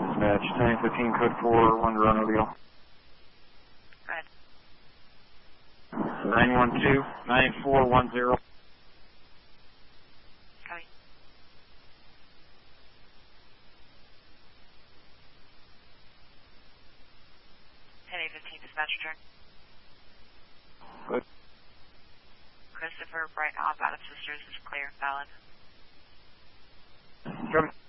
Dispatch 1015 code 4, 1 Roanoke Deal. Right. 912-9410. Copy. 10-815 dispatch return. Good. Christopher Bright Off out of Sisters is clear, valid. Copy.